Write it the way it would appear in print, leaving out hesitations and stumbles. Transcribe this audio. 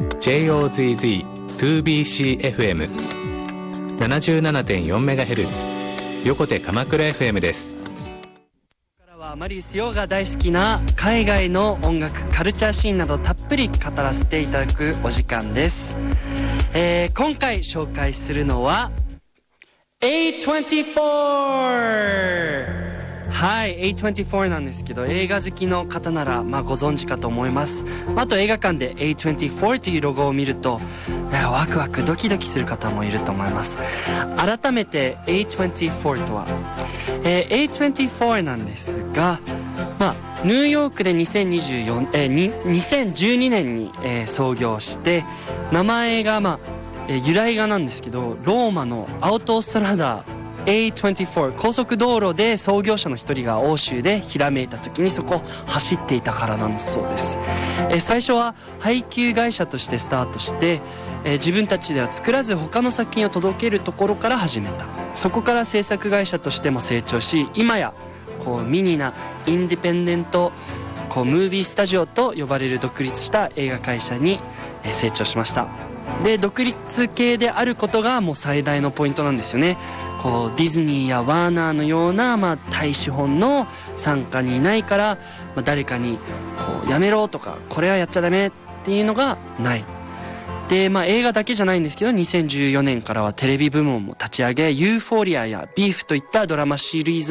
JOZZ2BCFM77.4MHz 横手鎌倉 FM です。 マリウス・ヨーが大好きな海外の音楽カルチャーシーンなどたっぷり語らせていただくお時間です。今回紹介するのは A24。 はい、A24 なんですけど、映画好きの方ならご存知かと思います。あと映画館で A24 というロゴを見るとワクワクドキドキする方もいると思います。改めて A24 とは、A24 なんですが、ニューヨークで2012年に、創業して、名前が由来がなんですけど、ローマのアウトストラダA24 高速道路で創業者の一人が欧州でひらめいた時にそこを走っていたからなんそうです。最初は配給会社としてスタートして、自分たちでは作らず他の作品を届けるところから始めた。そこから制作会社としても成長し、今やミニなインディペンデントムービースタジオと呼ばれる独立した映画会社に成長しました。で、独立系であることがもう最大のポイントなんですよね。ディズニーやワーナーのような大資本の傘下にいないから、誰かにやめろとかこれはやっちゃダメっていうのがない。で、映画だけじゃないんですけど、2014年からはテレビ部門も立ち上げ、ユーフォーリアやビーフといったドラマシリーズ